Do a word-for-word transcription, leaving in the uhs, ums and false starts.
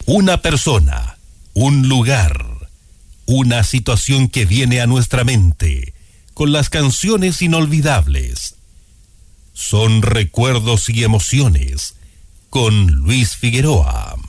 Una persona, un lugar, una situación que viene a nuestra mente con las canciones inolvidables. Son recuerdos y emociones con Luis Figueroa.